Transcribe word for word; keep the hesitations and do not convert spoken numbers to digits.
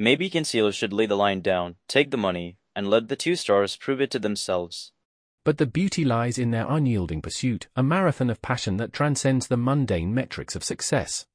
Maybe Concealer should lay the line down, take the money, and let the two stars prove it to themselves. But the beauty lies in their unyielding pursuit, a marathon of passion that transcends the mundane metrics of success.